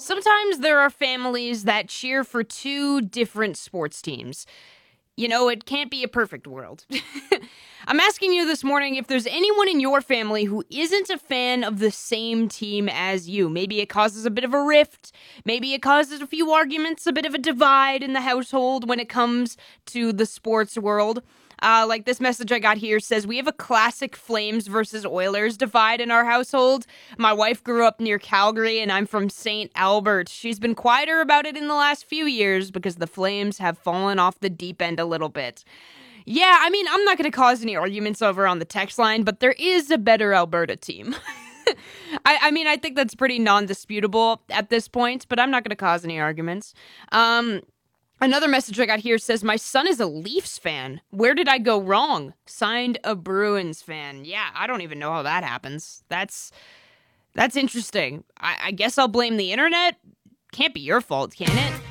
Sometimes there are families that cheer for two different sports teams. You know, it can't be a perfect world. I'm asking you this morning if there's anyone in your family who isn't a fan of the same team as you. Maybe it causes a bit of a rift. Maybe it causes a few arguments, a bit of a divide in the household when it comes to the sports world. Like this message I got here says, we have a classic Flames versus Oilers divide in our household. My wife grew up near Calgary and I'm from St. Albert. She's been quieter about it in the last few years because the Flames have fallen off the deep end a little bit. Yeah, I mean, I'm not going to cause any arguments over on the text line, but there is a better Alberta team. I think that's pretty non-disputable at this point, but I'm not going to cause any arguments. Another message I got here says, my son is a Leafs fan. Where did I go wrong? Signed, a Bruins fan. Yeah, I don't even know how that happens. That's interesting. I guess I'll blame the internet. Can't be your fault, can it?